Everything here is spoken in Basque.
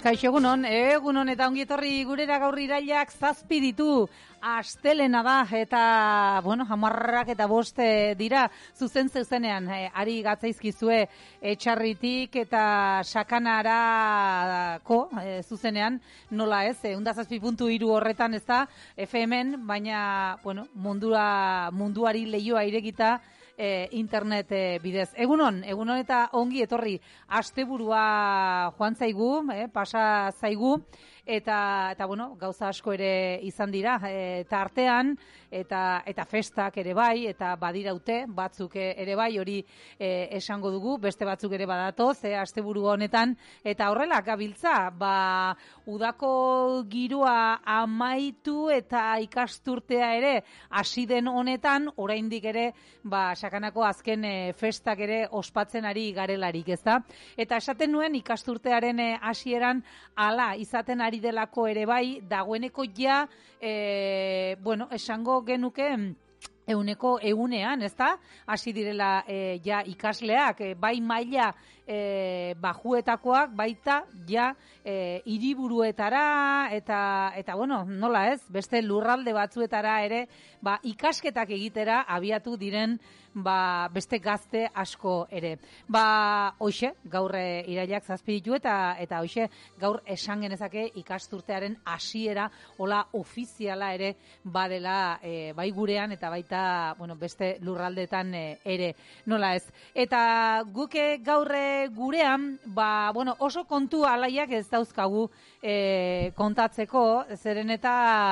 Kaixo egunon eta ongi etorri gurera gaur irailak 7 ditu. Astelena da eta, hamarrak eta 5 dira zuzenean ari gatzaizkizue etxarritik eta sakanarako zuzenean, nola ez, 107.3 horretan ez da, FM-en, baina, munduari leioa irekita internet bidez. Egunon eta ongi etorri. Asteburua joan zaigu, pasa zaigu, eta gauza asko ere izan dira, eta artean, eta festak ere bai, eta badiraute, batzuk ere bai, hori esango dugu, beste batzuk ere badatoz, asteburu honetan, eta horrela, gabiltza, udako girua amaitu eta ikasturtea ere hasi den honetan, oraindik ere, sakanako azken festak ere ospatzen ari garelarik, ezta? Eta esaten nuen ikasturtearen hasieran hala izaten ari delako ere bai, dagoeneko ja, esango genuke, egunean, ezta? Hasi direla ja ikasleak, bai maila bajuetakoak, baita ja hiriburuetara eta nola ez, beste lurralde batzuetara ere, ikasketak egitera abiatu diren beste gazte asko ere. Hoxe, gaur irailak 7 ditu eta hoxe, gaur esan genezake ikasturtearen hasiera hola ofiziala ere badela bai gurean eta baita beste lurraldetan ere, nola ez. Eta guke gaur gurean, oso kontu alaiak ez dauzkagu kontatzeko, zeren eta